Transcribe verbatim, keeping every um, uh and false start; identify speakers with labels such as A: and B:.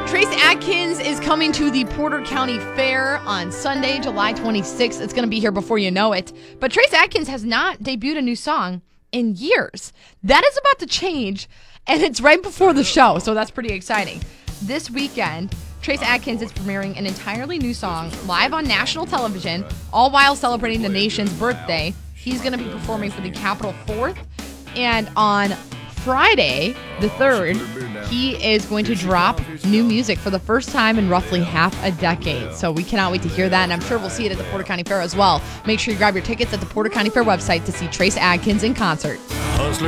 A: Trace Adkins is coming to the Porter County Fair on Sunday, July twenty-sixth. It's going to be here before you know it. But Trace Adkins has not debuted a new song in years. That is about to change, and it's right before the show, so that's pretty exciting. This weekend, Trace Adkins is premiering an entirely new song live on national television, all while celebrating the nation's birthday. He's going to be performing for the Capitol Fourth, and on Friday, the third, he is going to drop new music for the first time in roughly half a decade. So we cannot wait to hear that, and I'm sure we'll see it at the Porter County Fair as well. Make sure you grab your tickets at the Porter County Fair website to see Trace Adkins in concert.